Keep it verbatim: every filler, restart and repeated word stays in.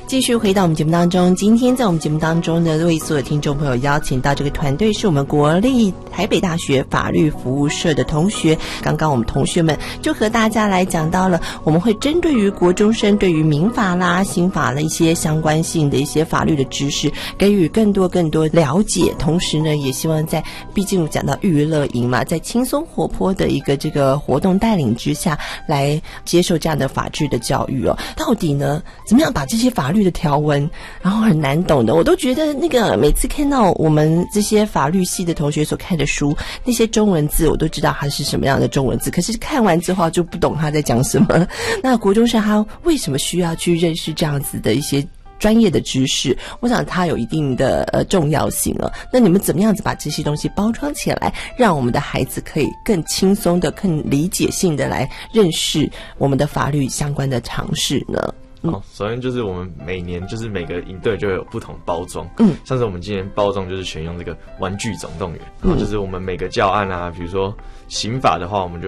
继续回到我们节目当中，今天在我们节目当中呢，为所有听众朋友邀请到这个团队是我们国立台北大学法律服务社的同学。刚刚我们同学们就和大家来讲到了，我们会针对于国中生对于民法啦、刑法的一些相关性的一些法律的知识，给予更多更多了解。同时呢，也希望在毕竟讲到娱乐营嘛，在轻松活泼的一个这个活动带领之下，来接受这样的法治的教育哦。到底呢，怎么样把这些法律的条文，然后很难懂的，我都觉得那个每次看到我们这些法律系的同学所看的书，那些中文字我都知道它是什么样的中文字，可是看完之后就不懂他在讲什么。那国中生他为什么需要去认识这样子的一些专业的知识？我想它有一定的呃重要性了。那你们怎么样子把这些东西包装起来，让我们的孩子可以更轻松的、更理解性的来认识我们的法律相关的常识呢？ 好、哦，首先就是我们每年就是每个营队就会有不同包装， 嗯， 像是我们今年包装就是选用这个玩具总动员，然后就是我们每个教案啊，比如说刑法的话，我们就